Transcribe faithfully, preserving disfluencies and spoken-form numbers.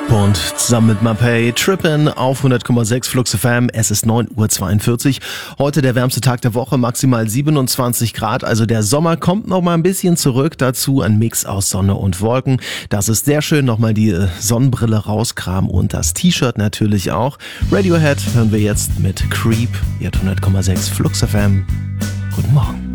Und zusammen mit Mapei Trippin' auf hundert Komma sechs Flux F M. Es ist neun Uhr zweiundvierzig. Heute der wärmste Tag der Woche, maximal siebenundzwanzig Grad. Also der Sommer kommt noch mal ein bisschen zurück. Dazu ein Mix aus Sonne und Wolken. Das ist sehr schön. Nochmal die Sonnenbrille rauskramen und das T-Shirt natürlich auch. Radiohead hören wir jetzt mit Creep. Ihr habt hundert Komma sechs Flux F M. Guten Morgen.